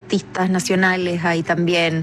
artistas nacionales ahí también.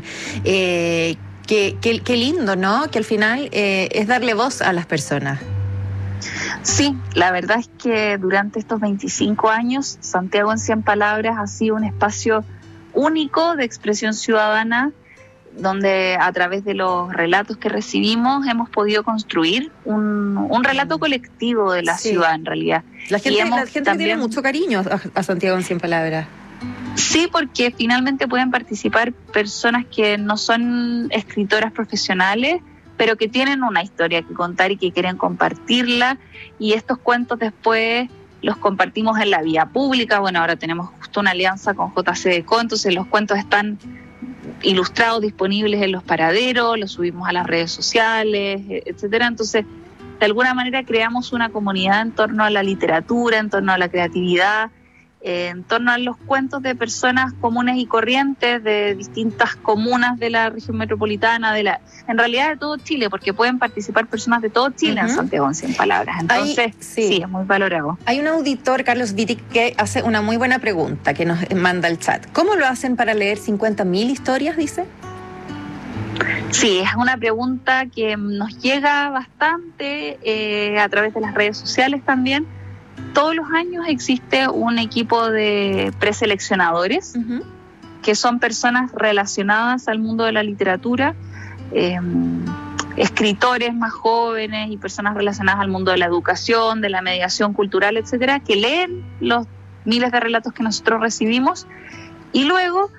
Qué lindo, ¿no? Que al final es darle voz a las personas. Sí, la verdad es que durante estos 25 años, Santiago en 100 Palabras ha sido un espacio único de expresión ciudadana, donde a través de los relatos que recibimos hemos podido construir un relato colectivo de la ciudad, en realidad. La gente también tiene mucho cariño a Santiago en 100 Palabras. Sí, porque finalmente pueden participar personas que no son escritoras profesionales, pero que tienen una historia que contar y que quieren compartirla, y estos cuentos después los compartimos en la vía pública. Bueno, ahora tenemos justo una alianza con JCDecO, entonces los cuentos están ilustrados, disponibles en los paraderos, los subimos a las redes sociales, etcétera. Entonces, de alguna manera creamos una comunidad en torno a la literatura, en torno a la creatividad, en torno a los cuentos de personas comunes y corrientes de distintas comunas de la región metropolitana, en realidad de todo Chile, porque pueden participar personas de todo Chile en Santiago en 100 Palabras. Entonces, sí, es muy valorado. Hay un auditor, Carlos Wittig, que hace una muy buena pregunta que nos manda al chat. ¿Cómo lo hacen para leer 50.000 historias, dice? Sí, es una pregunta que nos llega bastante a través de las redes sociales también. Todos los años existe un equipo de preseleccionadores, que son personas relacionadas al mundo de la literatura, escritores más jóvenes y personas relacionadas al mundo de la educación, de la mediación cultural, etcétera, que leen los miles de relatos que nosotros recibimos y luego,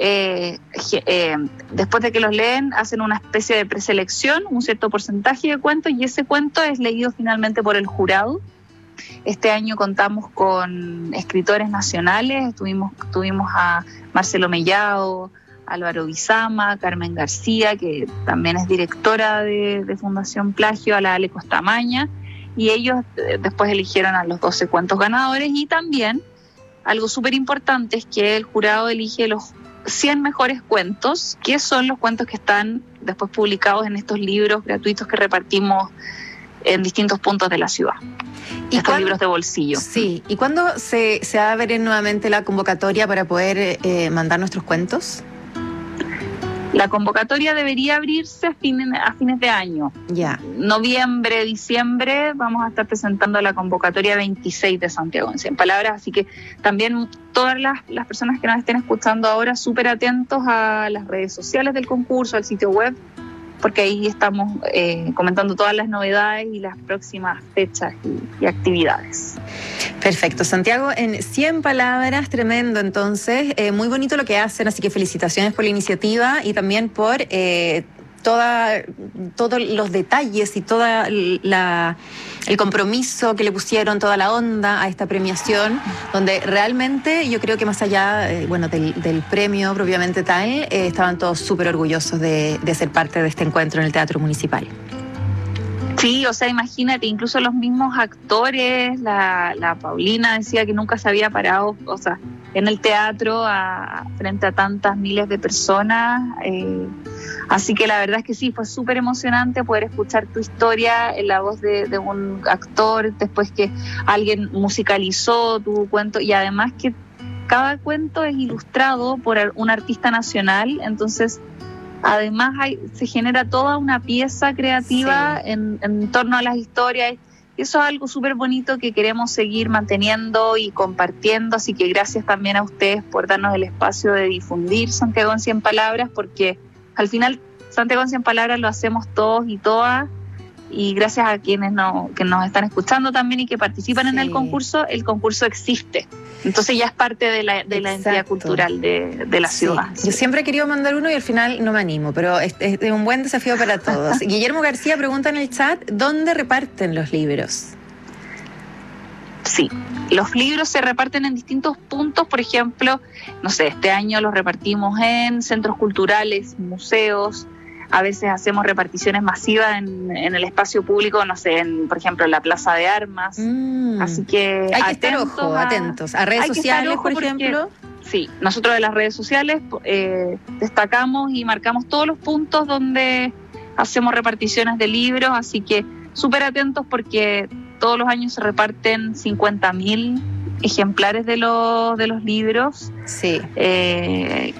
después de que los leen, hacen una especie de preselección, un cierto porcentaje de cuentos, y ese cuento es leído finalmente por el jurado. Este año contamos con escritores nacionales, tuvimos a Marcelo Mellado, Álvaro Bizama, Carmen García, que también es directora de Fundación Plagio, a la Ale Costamaña, y ellos después eligieron a los 12 cuentos ganadores. Y también algo súper importante es que el jurado elige los 100 mejores cuentos, que son los cuentos que están después publicados en estos libros gratuitos que repartimos en distintos puntos de la ciudad. ¿Y estos libros de bolsillo? Sí. ¿Y cuándo se abre nuevamente la convocatoria para poder mandar nuestros cuentos? La convocatoria debería abrirse a fines de año. Ya. Noviembre, diciembre, vamos a estar presentando la convocatoria 26 de Santiago en 100 Palabras, así que también todas las personas que nos estén escuchando ahora, súper atentos a las redes sociales del concurso, al sitio web, porque ahí estamos comentando todas las novedades y las próximas fechas y actividades. Perfecto. Santiago en 100 Palabras, tremendo entonces. Muy bonito lo que hacen, así que felicitaciones por la iniciativa y también por todos los detalles y todo el compromiso que le pusieron, toda la onda a esta premiación, donde realmente yo creo que más allá del premio propiamente tal, estaban todos súper orgullosos de ser parte de este encuentro en el Teatro Municipal. Sí, o sea, imagínate, incluso los mismos actores, la Paulina decía que nunca se había parado, o sea, en el teatro frente a tantas miles de personas, así que la verdad es que sí, fue súper emocionante poder escuchar tu historia en la voz de un actor, después que alguien musicalizó tu cuento, y además que cada cuento es ilustrado por un artista nacional, entonces además se genera toda una pieza creativa en torno a las historias. Eso es algo súper bonito que queremos seguir manteniendo y compartiendo, así que gracias también a ustedes por darnos el espacio de difundir Santiago en 100 Palabras, porque al final Santiago en 100 Palabras lo hacemos todos y todas, y gracias a quienes que nos están escuchando también y que participan en el concurso existe. Entonces ya es parte de la entidad cultural de la ciudad. Yo siempre he querido mandar uno y al final no me animo, pero es un buen desafío para todos. Guillermo García pregunta en el chat, ¿dónde reparten los libros? Sí, los libros se reparten en distintos puntos, por ejemplo, no sé, este año los repartimos en centros culturales, museos. A veces hacemos reparticiones masivas en el espacio público, no sé, por ejemplo, en la Plaza de Armas. Así que hay que estar atentos. A redes sociales, por ejemplo. Sí, nosotros de las redes sociales destacamos y marcamos todos los puntos donde hacemos reparticiones de libros, así que súper atentos porque todos los años se reparten 50.000 ejemplares de los libros. Sí.